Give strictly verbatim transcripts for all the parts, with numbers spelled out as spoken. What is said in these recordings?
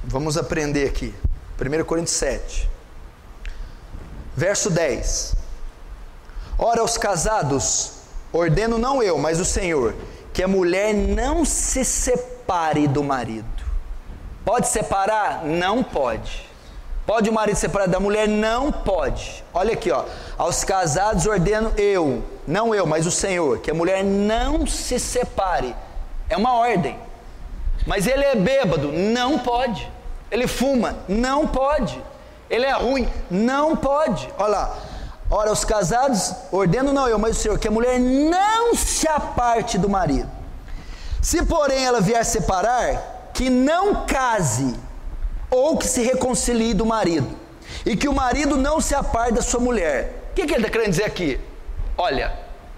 Vamos aprender aqui. primeira Coríntios sete, verso dez. Ora, aos casados, ordeno não eu, mas o Senhor, que a mulher não se separe do marido. Pode separar? Não pode. Pode o marido separar da mulher? Não pode. Olha aqui, ó. Aos casados ordeno eu, não eu, mas o Senhor, que a mulher não se separe. É uma ordem. Mas ele é bêbado? Não pode. Ele fuma? Não pode. Ele é ruim? Não pode. Olha lá. Ora, os casados, ordeno não eu, mas o Senhor, que a mulher não se aparte do marido. Se porém ela vier separar, que não case, ou que se reconcilie do marido, e que o marido não se aparte da sua mulher. O que, que ele está querendo dizer aqui? Olha,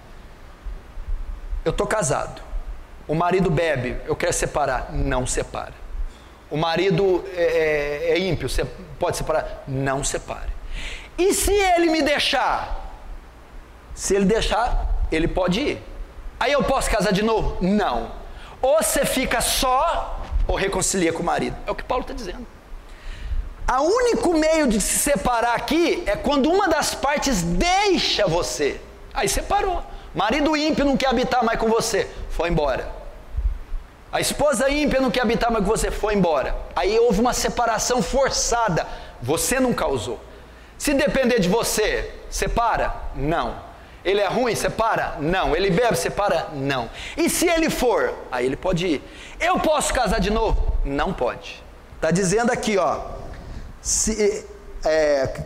eu estou casado, o marido bebe, eu quero separar, não separa. O marido é, é, é ímpio, você pode separar, não separe. E se ele me deixar? Se ele deixar, ele pode ir. Aí eu posso casar de novo? Não. Ou você fica só, ou reconcilia com o marido. É o que Paulo está dizendo. O único meio de se separar aqui é quando uma das partes deixa você. Aí separou. Marido ímpio não quer habitar mais com você, foi embora. A esposa ímpia não quer habitar mais com você, foi embora. Aí houve uma separação forçada, você não causou. Se depender de você, separa? Não. Ele é ruim? Separa? Não. Ele bebe? Separa? Não. E se ele for? Aí ele pode ir. Eu posso casar de novo? Não pode. Está dizendo aqui, ó. Se, é,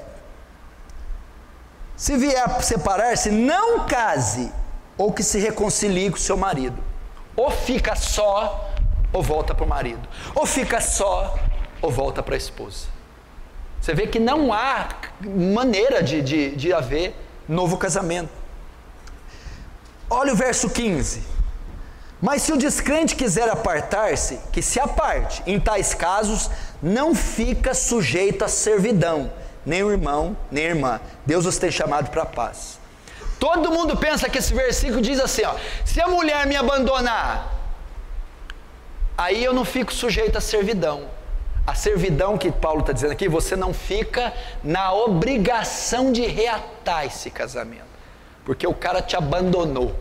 se vier separar-se, não case, ou que se reconcilie com seu marido. Ou fica só, ou volta para o marido. Ou fica só, ou volta para a esposa. Você vê que não há maneira de, de, de haver novo casamento. Olha o verso quinze. Mas se o descrente quiser apartar-se, que se aparte. Em tais casos, não fica sujeito à servidão, nem o irmão, nem a irmã. Deus os tem chamado para a paz. Todo mundo pensa que esse versículo diz assim, ó, se a mulher me abandonar, aí eu não fico sujeito à servidão. A servidão que Paulo está dizendo aqui, você não fica na obrigação de reatar esse casamento, porque o cara te abandonou.